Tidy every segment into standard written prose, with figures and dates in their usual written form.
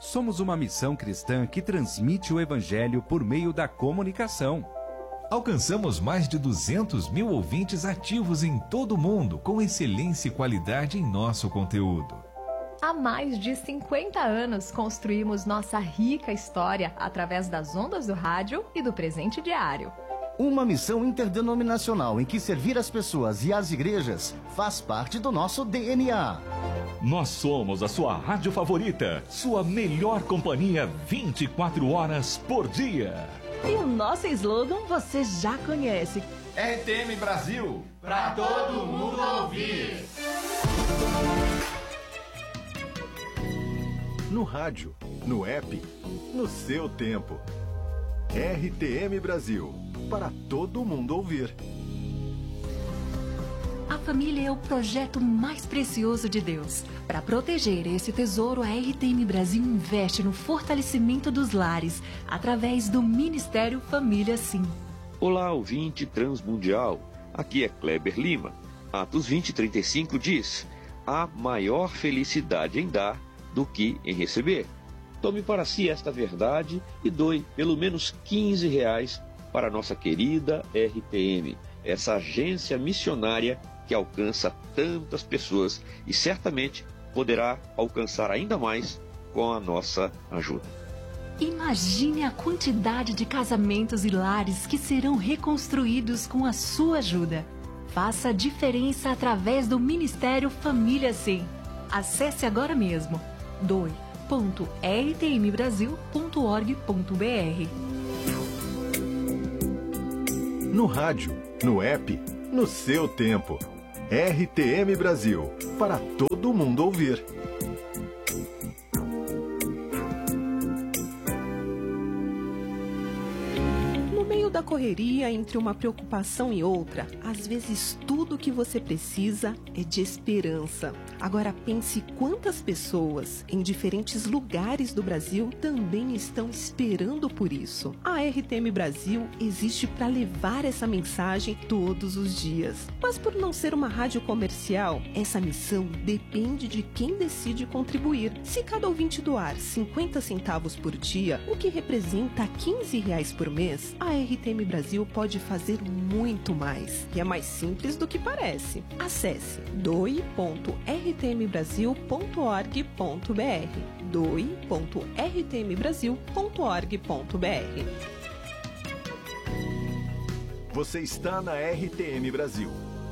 Somos uma missão cristã que transmite o Evangelho por meio da comunicação. Alcançamos mais de 200 mil ouvintes ativos em todo o mundo, com excelência e qualidade em nosso conteúdo. Há mais de 50 anos construímos nossa rica história através das ondas do rádio e do presente diário. Uma missão interdenominacional em que servir as pessoas e as igrejas faz parte do nosso DNA. Nós somos a sua rádio favorita, sua melhor companhia 24 horas por dia. E o nosso slogan você já conhece. RTM Brasil, pra todo mundo ouvir. No rádio, no app, no seu tempo. RTM Brasil, para todo mundo ouvir. A família é o projeto mais precioso de Deus. Para proteger esse tesouro, a RTM Brasil investe no fortalecimento dos lares, através do Ministério Família Sim. Olá, ouvinte transmundial. Aqui é Kleber Lima. Atos 20:35 diz: há maior felicidade em dar do que em receber. Tome para si esta verdade e doe pelo menos R$15 para a nossa querida RTM, essa agência missionária que alcança tantas pessoas e certamente poderá alcançar ainda mais com a nossa ajuda. Imagine a quantidade de casamentos e lares que serão reconstruídos com a sua ajuda. Faça a diferença através do Ministério Família Sim. Acesse agora mesmo doe.rtmbrasil.org.br. No rádio, no app, no seu tempo. RTM Brasil, para todo mundo ouvir. No meio da correria, entre uma preocupação e outra, às vezes tudo o que você precisa é de esperança. Agora pense quantas pessoas em diferentes lugares do Brasil também estão esperando por isso. A RTM Brasil existe para levar essa mensagem todos os dias. Mas por não ser uma rádio comercial, essa missão depende de quem decide contribuir. Se cada ouvinte doar 50 centavos por dia, o que representa R$15 por mês, a RTM Brasil pode fazer muito mais. E é mais simples do que parece. Acesse doe.rtmbrasil.org.br doe.rtmbrasil.org.br. Você está na RTM Brasil.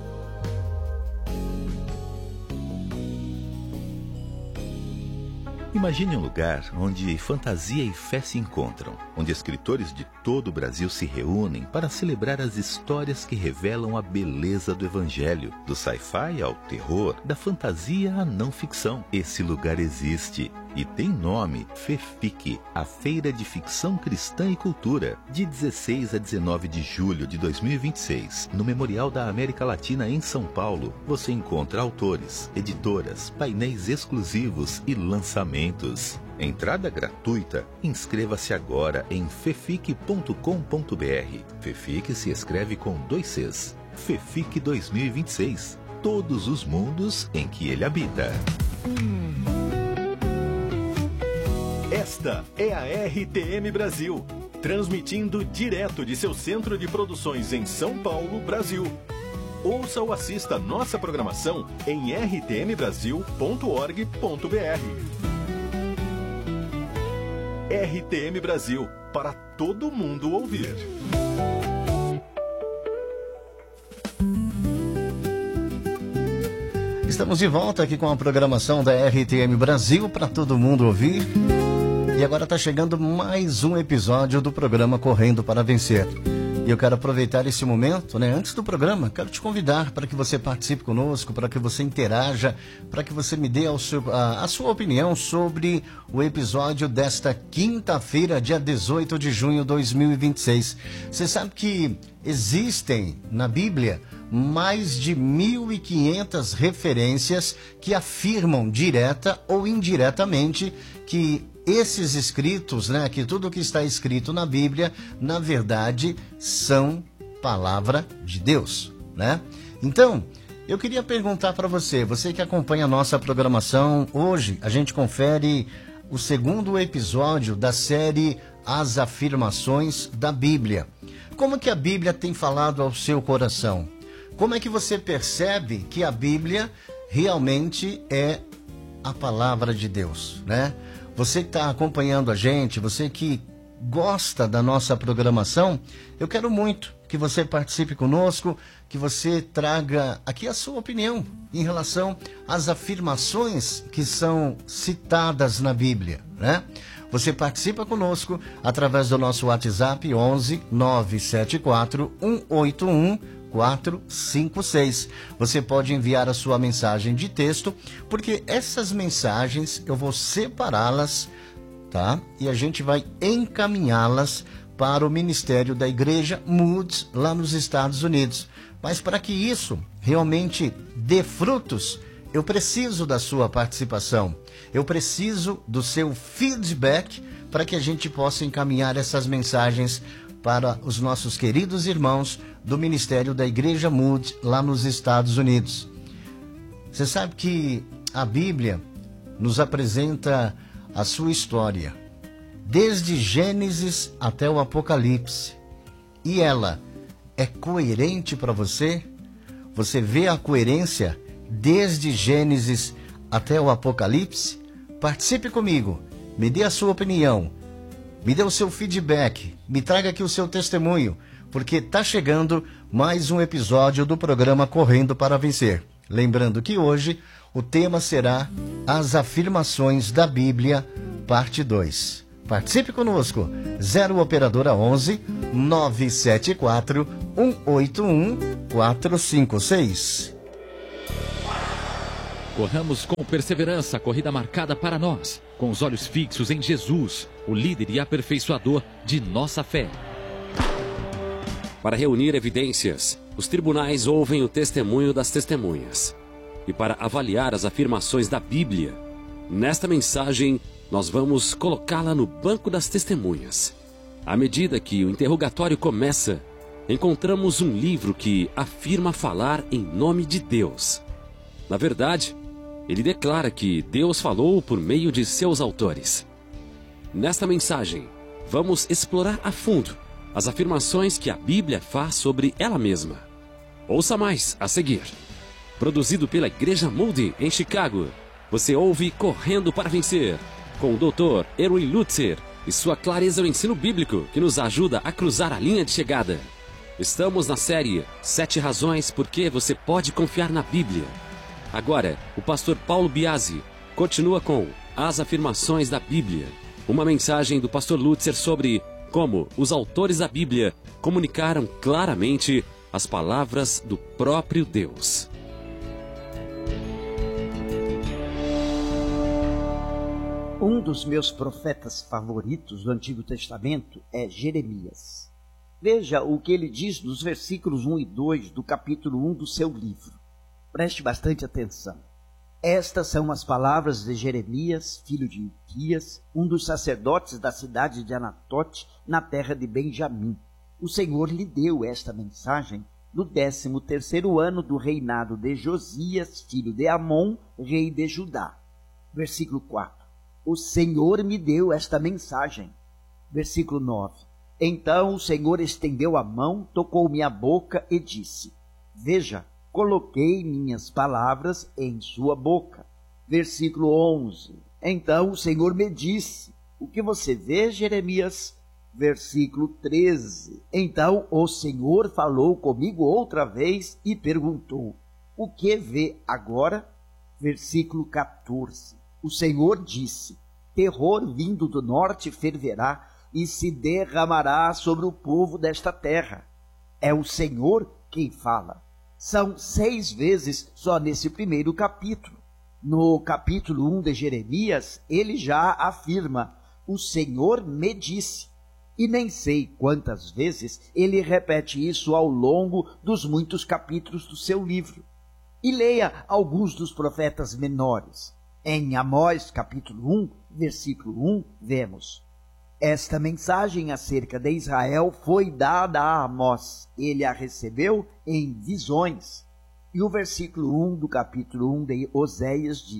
Imagine um lugar onde fantasia e fé se encontram, onde escritores de todo o Brasil se reúnem para celebrar as histórias que revelam a beleza do Evangelho, do sci-fi ao terror, da fantasia à não ficção. Esse lugar existe e tem nome: FEFIC, a Feira de Ficção Cristã e Cultura, de 16 a 19 de julho de 2026, no Memorial da América Latina em São Paulo. Você encontra autores, editoras, painéis exclusivos e lançamentos. Entrada gratuita. Inscreva-se agora em fefic.com.br. FEFIC se escreve com 2 Cs. FEFIC 2026. Todos os mundos em que ele habita. Esta é a RTM Brasil, transmitindo direto de seu centro de produções em São Paulo, Brasil. Ouça ou assista nossa programação em rtmbrasil.org.br. RTM Brasil, para todo mundo ouvir. Estamos de volta aqui com a programação da RTM Brasil para todo mundo ouvir. E agora está chegando mais um episódio do programa Correndo para Vencer. E eu quero aproveitar esse momento, antes do programa, quero te convidar para que você participe conosco, para que você interaja, para que você me dê a sua opinião sobre o episódio desta quinta-feira, dia 18 de junho de 2026. Você sabe que existem na Bíblia mais de 1.500 referências que afirmam direta ou indiretamente que esses escritos, que tudo que está escrito na Bíblia, na verdade, são palavra de Deus, Então, eu queria perguntar para você que acompanha a nossa programação, hoje a gente confere o segundo episódio da série As Afirmações da Bíblia. Como que a Bíblia tem falado ao seu coração? Como é que você percebe que a Bíblia realmente é a palavra de Deus, né? Você que está acompanhando a gente, você que gosta da nossa programação, eu quero muito que você participe conosco, que você traga aqui a sua opinião em relação às afirmações que são citadas na Bíblia, né? Você participa conosco através do nosso WhatsApp 11 974 181 456. Você pode enviar a sua mensagem de texto, porque essas mensagens eu vou separá-las, tá? E a gente vai encaminhá-las para o Ministério da Igreja Moody, lá nos Estados Unidos. Mas para que isso realmente dê frutos, eu preciso da sua participação. Eu preciso do seu feedback para que a gente possa encaminhar essas mensagens para os nossos queridos irmãos do Ministério da Igreja Moody, lá nos Estados Unidos. Você sabe que a Bíblia nos apresenta a sua história, desde Gênesis até o Apocalipse. E ela é coerente para você? Você vê a coerência desde Gênesis até o Apocalipse? Participe comigo, me dê a sua opinião, me dê o seu feedback, me traga aqui o seu testemunho, porque está chegando mais um episódio do programa Correndo para Vencer. Lembrando que hoje o tema será As Afirmações da Bíblia, parte 2. Participe conosco, 0 Operadora 11 974 181 456. Corramos com perseverança a corrida marcada para nós, com os olhos fixos em Jesus, o líder e aperfeiçoador de nossa fé. Para reunir evidências, os tribunais ouvem o testemunho das testemunhas. E para avaliar as afirmações da Bíblia, nesta mensagem nós vamos colocá-la no banco das testemunhas. À medida que o interrogatório começa, encontramos um livro que afirma falar em nome de Deus. Na verdade, ele declara que Deus falou por meio de seus autores. Nesta mensagem, vamos explorar a fundo as afirmações que a Bíblia faz sobre ela mesma. Ouça mais a seguir. Produzido pela Igreja Moody, em Chicago, você ouve Correndo para Vencer, com o Dr. Erwin Lutzer e sua clareza no ensino bíblico que nos ajuda a cruzar a linha de chegada. Estamos na série 7 razões por que você pode confiar na Bíblia. Agora, o pastor Paulo Biasi continua com As Afirmações da Bíblia, uma mensagem do pastor Lutzer sobre como os autores da Bíblia comunicaram claramente as palavras do próprio Deus. Um dos meus profetas favoritos do Antigo Testamento é Jeremias. Veja o que ele diz nos versículos 1 e 2 do capítulo 1 do seu livro. Preste bastante atenção. Estas são as palavras de Jeremias, filho de Ilquias, um dos sacerdotes da cidade de Anatote, na terra de Benjamim. O Senhor lhe deu esta mensagem no 13º ano do reinado de Josias, filho de Amon, rei de Judá. Versículo 4. O Senhor me deu esta mensagem. Versículo 9. Então o Senhor estendeu a mão, tocou minha boca e disse: Veja, coloquei minhas palavras em sua boca. Versículo 11. Então o Senhor me disse: O que você vê, Jeremias? Versículo 13. Então o Senhor falou comigo outra vez e perguntou: O que vê agora? Versículo 14. O Senhor disse: Terror vindo do norte ferverá e se derramará sobre o povo desta terra. É o Senhor quem fala. São 6 vezes só nesse primeiro capítulo. No capítulo 1 de Jeremias, ele já afirma: O Senhor me disse. E nem sei quantas vezes ele repete isso ao longo dos muitos capítulos do seu livro. E leia alguns dos profetas menores. Em Amós, capítulo 1, versículo 1, vemos: Esta mensagem acerca de Israel foi dada a Amós. Ele a recebeu em visões. E o versículo 1 do capítulo 1 de Oséias diz: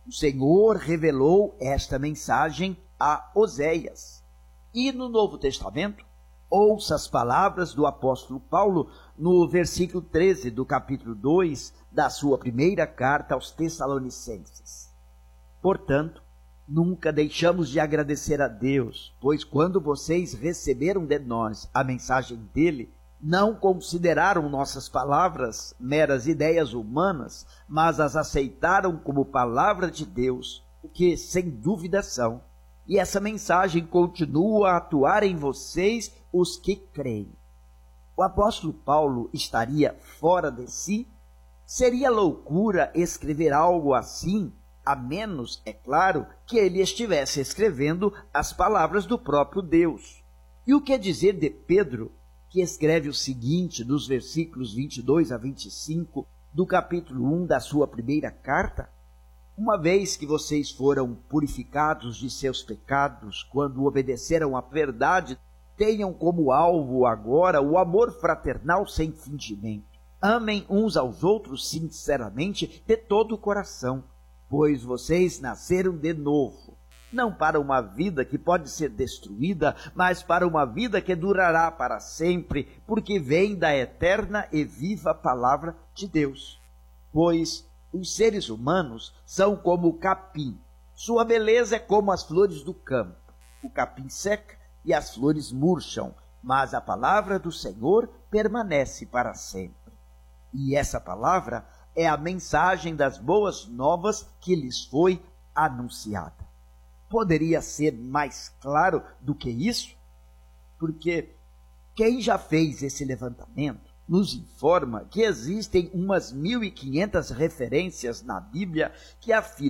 O Senhor revelou esta mensagem a Oséias. E no Novo Testamento, ouça as palavras do apóstolo Paulo no versículo 13 do capítulo 2 da sua primeira carta aos Tessalonicenses. Portanto, nunca deixamos de agradecer a Deus, pois quando vocês receberam de nós a mensagem dele, não consideraram nossas palavras meras ideias humanas, mas as aceitaram como palavra de Deus, o que sem dúvida são. E essa mensagem continua a atuar em vocês, os que creem. O apóstolo Paulo estaria fora de si? Seria loucura escrever algo assim, a menos, é claro, que ele estivesse escrevendo as palavras do próprio Deus. E o que dizer de Pedro, que escreve o seguinte nos versículos 22 a 25 do capítulo 1 da sua primeira carta? Uma vez que vocês foram purificados de seus pecados quando obedeceram à verdade, tenham como alvo agora o amor fraternal sem fingimento. Amem uns aos outros sinceramente de todo o coração, pois vocês nasceram de novo, não para uma vida que pode ser destruída, mas para uma vida que durará para sempre, porque vem da eterna e viva palavra de Deus. Pois os seres humanos são como o capim, sua beleza é como as flores do campo. O capim seca e as flores murcham, mas a palavra do Senhor permanece para sempre. E essa palavra é a mensagem das boas novas que lhes foi anunciada. Poderia ser mais claro do que isso? Porque quem já fez esse levantamento nos informa que existem umas 1.500 referências na Bíblia que afirmam